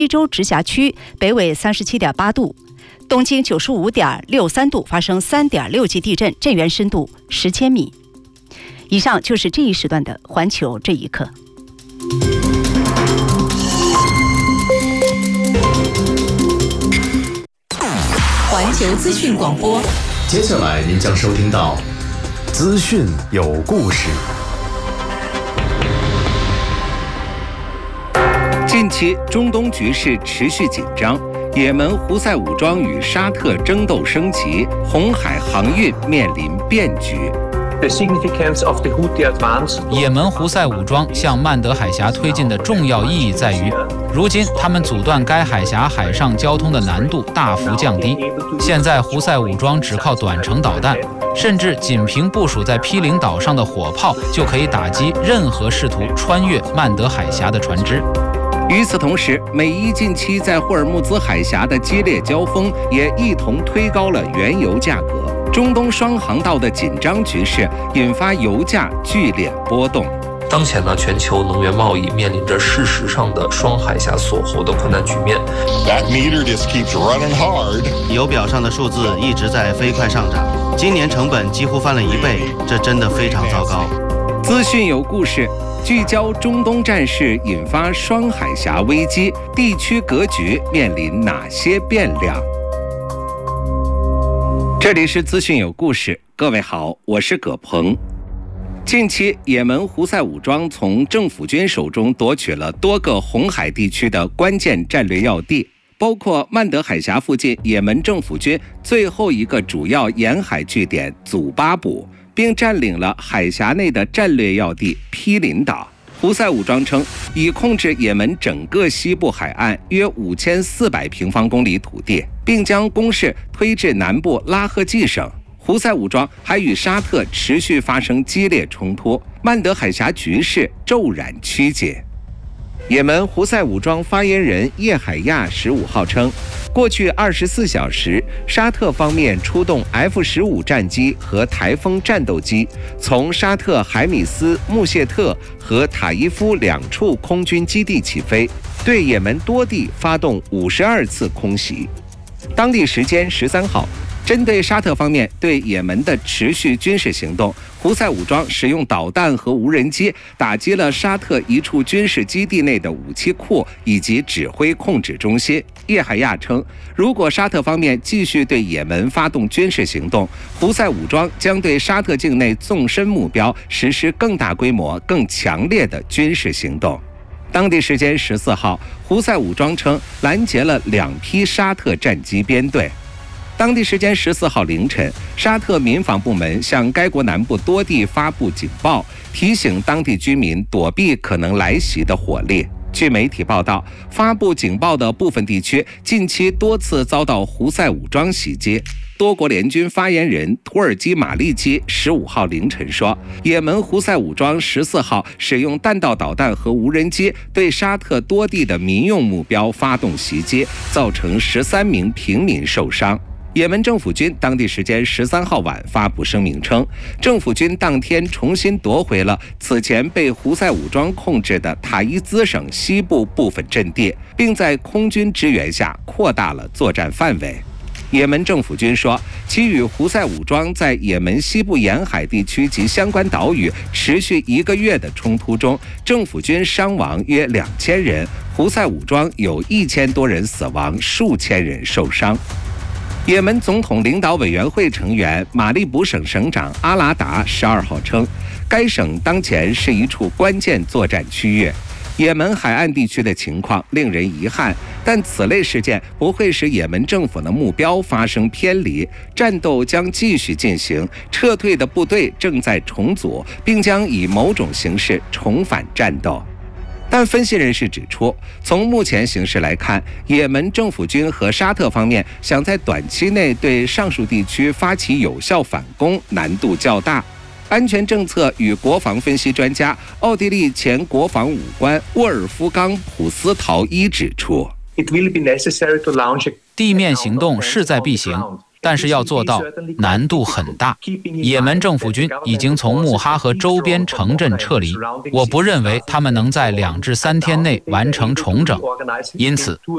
非洲直辖区北纬37.8度，东经95.63度发生3.6级地震，震源深度10千米。以上就是这一时段的环球这一刻。 环球资讯广播， 接下来您将收听到资讯有故事。 近期中东局势持续紧张，也门胡塞武装与沙特争斗升级，红海航运面临变局。 也门胡塞武装向曼德海峡推进的重要意义在于，如今他们阻断该海峡海上交通的难度大幅降低。现在胡塞武装只靠短程导弹，甚至仅凭部署在毗邻岛上的火炮就可以打击任何试图穿越曼德海峡的船只。 与此同时，美伊近期在霍尔木兹海峡的激烈交锋也一同推高了原油价格。中东双航道的紧张局势引发油价剧烈波动。 当前呢，全球能源贸易面临着事实上的双海峡锁喉的困难局面。 That meter just keeps running hard。 油表上的数字一直在飞快上涨，今年成本几乎翻了1倍，这真的非常糟糕。 资讯有故事，聚焦中东战事引发双海峡危机，地区格局面临哪些变量？这里是资讯有故事，各位好，我是葛鹏。近期，也门胡塞武装从政府军手中夺取了多个红海地区的关键战略要地，包括曼德海峡附近也门政府军最后一个主要沿海据点祖巴卜，并占领了海峡内的战略要地毗邻岛。胡塞武装称，已控制也门整个西部海岸约5400平方公里土地，并将攻势推至南部拉赫季省。胡塞武装还与沙特持续发生激烈冲突，曼德海峡局势骤然曲解。也门胡塞武装发言人叶海亚15号称，过去24小时，沙特方面出动 F-15战机和台风战斗机，从沙特海米斯、穆谢特和塔伊夫2处空军基地起飞，对也门多地发动52次空袭。当地时间13号，针对沙特方面对也门的持续军事行动，胡塞武装使用导弹和无人机打击了沙特一处军事基地内的武器库以及指挥控制中心。叶海亚称，如果沙特方面继续对也门发动军事行动，胡塞武装将对沙特境内纵深目标实施更大规模、更强烈的军事行动。当地时间14号，胡塞武装称拦截了2批沙特战机编队。当地时间14号凌晨，沙特民防部门向该国南部多地发布警报，提醒当地居民躲避可能来袭的火力。据媒体报道，发布警报的部分地区近期多次遭到胡塞武装袭击。多国联军发言人土耳其马利基15号凌晨说，也门胡塞武装14号使用弹道导弹和无人机对沙特多地的民用目标发动袭击，造成13名平民受伤。也门政府军当地时间13号晚发布声明称，政府军当天重新夺回了此前被胡塞武装控制的塔伊兹省西部部分阵地，并在空军支援下扩大了作战范围。也门政府军说，其与胡塞武装在也门西部沿海地区及相关岛屿持续1个月的冲突中，政府军伤亡约2000人，胡塞武装有1000多人死亡，数千人受伤。也门总统领导委员会成员马利卜省省长阿拉达12号称，该省当前是一处关键作战区域。也门海岸地区的情况令人遗憾，但此类事件不会使也门政府的目标发生偏离，战斗将继续进行，撤退的部队正在重组，并将以某种形式重返战斗。但分析人士指出，从目前形势来看，也门政府军和沙特方面想在短期内对上述地区发起有效反攻难度较大。安全政策与国防分析专家、奥地利前国防武官沃尔夫冈·普斯陶伊指出， 地面行动势在必行，但是要做到难度很大。也门政府军已经从穆哈和周边城镇撤离，我不认为他们能在2至3天内完成重整，因此